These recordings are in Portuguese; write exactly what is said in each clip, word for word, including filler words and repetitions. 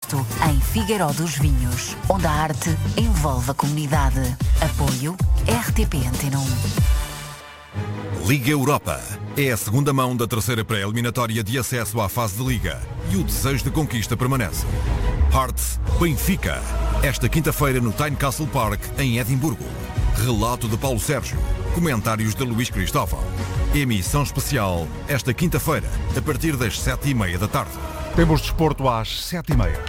agosto, em Figueiró dos Vinhos, onde a arte envolve a comunidade. Apoio R T P Antena um. Liga Europa. É a segunda mão da terceira pré-eliminatória de acesso à fase de Liga e o desejo de conquista permanece. Hearts Benfica. Esta quinta-feira no Tynecastle Park, em Edimburgo. Relato de Paulo Sérgio. Comentários de Luís Cristóvão. Emissão especial esta quinta-feira, a partir das sete e meia da tarde. Temos desporto às sete e meia.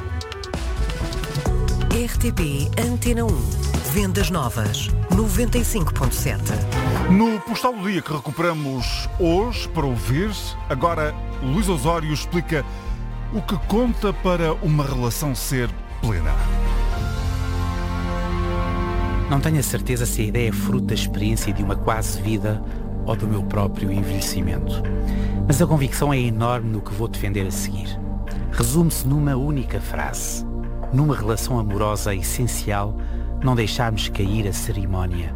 R T P Antena um. Vendas novas. noventa e cinco ponto sete. No Postal do Dia que recuperamos hoje para ouvir, agora Luís Osório explica o que conta para uma relação ser plena. Não tenho a certeza se a ideia é fruto da experiência de uma quase vida ou do meu próprio envelhecimento. Mas a convicção é enorme no que vou defender a seguir. Resume-se numa única frase. Numa relação amorosa é essencial não deixarmos cair a cerimónia.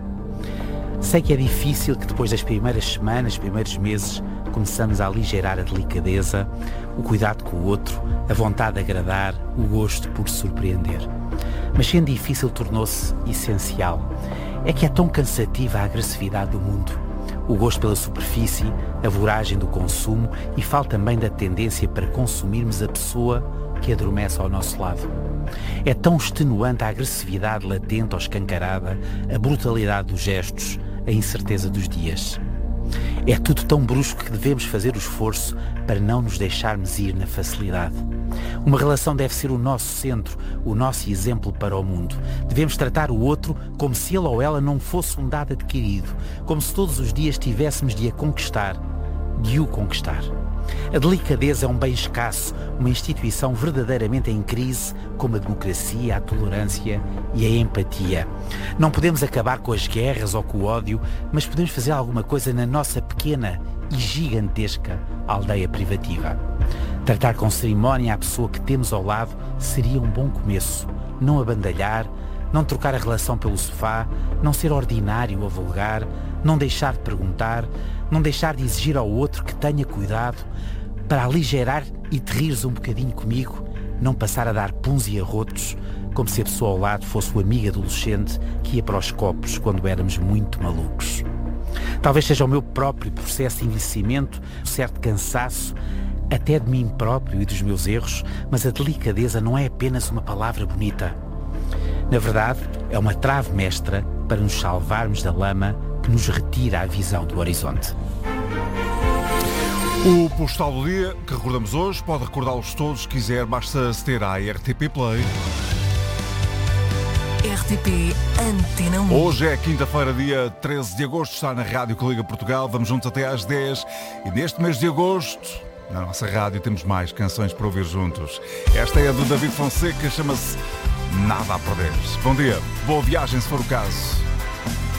Sei que é difícil que depois das primeiras semanas, primeiros meses, começamos a aligerar a delicadeza, o cuidado com o outro, a vontade de agradar, o gosto por surpreender. Mas sendo difícil, tornou-se essencial. É que é tão cansativa a agressividade do mundo, o gosto pela superfície, a voragem do consumo e falo também da tendência para consumirmos a pessoa que adormece ao nosso lado. É tão extenuante a agressividade latente ou escancarada, a brutalidade dos gestos, a incerteza dos dias. É tudo tão brusco que devemos fazer o esforço para não nos deixarmos ir na facilidade. Uma relação deve ser o nosso centro, o nosso exemplo para o mundo. Devemos tratar o outro como se ele ou ela não fosse um dado adquirido, como se todos os dias tivéssemos de a conquistar, de o conquistar. A delicadeza é um bem escasso, uma instituição verdadeiramente em crise, como a democracia, a tolerância e a empatia. Não podemos acabar com as guerras ou com o ódio, mas podemos fazer alguma coisa na nossa pequena e gigantesca aldeia privativa. Tratar com cerimónia a pessoa que temos ao lado seria um bom começo. Não abandalhar, não trocar a relação pelo sofá, não ser ordinário ou vulgar, não deixar de perguntar, não deixar de exigir ao outro que tenha cuidado, para aligerar e te rires um bocadinho comigo, não passar a dar puns e arrotos, como se a pessoa ao lado fosse o amigo adolescente que ia para os copos quando éramos muito malucos. Talvez seja o meu próprio processo de envelhecimento, um certo cansaço, até de mim próprio e dos meus erros, mas a delicadeza não é apenas uma palavra bonita. Na verdade, é uma trave mestra para nos salvarmos da lama que nos retira a visão do horizonte. O Postal do Dia, que recordamos hoje, pode recordá-los todos se quiser, basta aceder à R T P Play. R T P Antena um. Hoje é quinta-feira, dia treze de agosto, está na Rádio que Liga Portugal, vamos juntos até às dez e neste mês de agosto, na nossa rádio, temos mais canções para ouvir juntos. Esta é a do David Fonseca, chama-se Nada a Perder. Bom dia, boa viagem se for o caso.